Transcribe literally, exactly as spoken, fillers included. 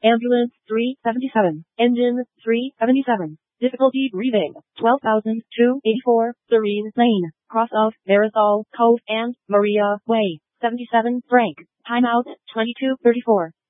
Ambulance three seventy-seven. Engine three seventy-seven. Difficulty breathing, twelve thousand two hundred eighty-four, Serene Lane, cross of Marisol Cove and Maria Way, seventy-seven Frank. Timeout, twenty-two thirty-four.